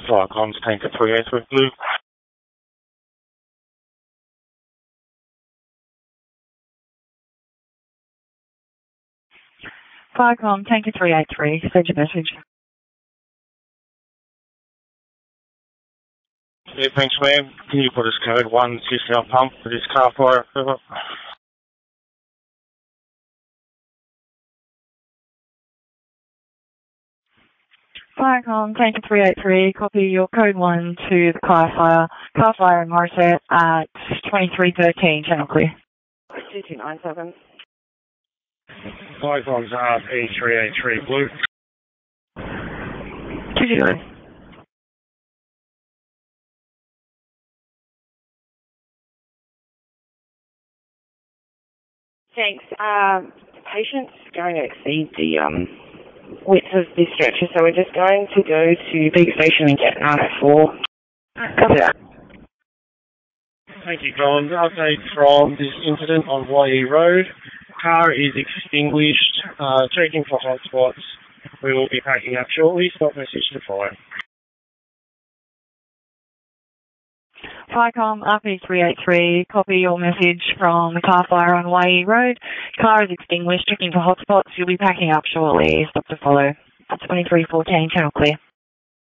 Viacom's Tanker 383 Blue. Viacom, Tanker 383, send your message. Yeah, thanks, ma'am. Can you put us code 1 discount pump for this car fire? Viacom, Tanker 383, copy your code 1 to the car fire in Morisset at 2313, channel clear. 2297. Viacom's RP383 Blue. 229. Thanks. The patient's going to exceed the width of this stretcher, so we're just going to go to Peak Station and get 904. Copy that. Thank you, Collins. Update from this incident on YE Road. Car is extinguished, checking for hotspots. We will be packing up shortly. Stop message to fire. Viacom, RP383, copy your message from the car fire on YE Road. Car is extinguished, checking for hotspots. You'll be packing up shortly. Stop to follow. At 2314, channel clear.